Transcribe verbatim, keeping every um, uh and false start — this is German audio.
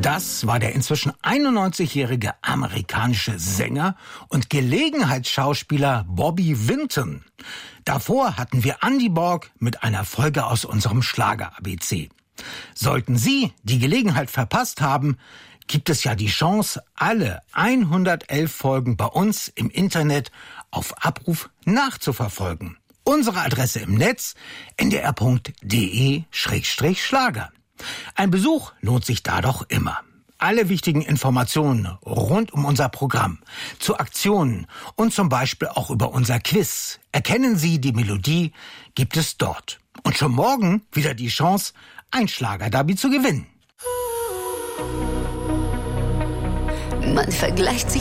Das war der inzwischen einundneunzigjährige amerikanische Sänger und Gelegenheitsschauspieler Bobby Vinton. Davor hatten wir Andy Borg mit einer Folge aus unserem Schlager-A B C. Sollten Sie die Gelegenheit verpasst haben, gibt es ja die Chance, alle hundertelf Folgen bei uns im Internet auf Abruf nachzuverfolgen. Unsere Adresse im Netz n d r punkt d e Schrägstrich Schlager. Ein Besuch lohnt sich da doch immer. Alle wichtigen Informationen rund um unser Programm, zu Aktionen und zum Beispiel auch über unser Quiz. Erkennen Sie die Melodie, gibt es dort. Und schon morgen wieder die Chance, ein Schlager-Derby zu gewinnen. Man vergleicht sich